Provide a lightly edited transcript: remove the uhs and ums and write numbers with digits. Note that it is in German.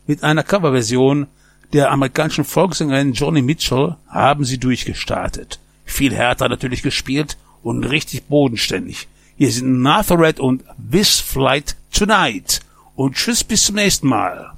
Mit einer Coverversion der amerikanischen Folksängerin Joni Mitchell haben sie durchgestartet. Viel härter natürlich gespielt und richtig bodenständig. Hier sind Natharet und This Flight Tonight. Und tschüss, bis zum nächsten Mal.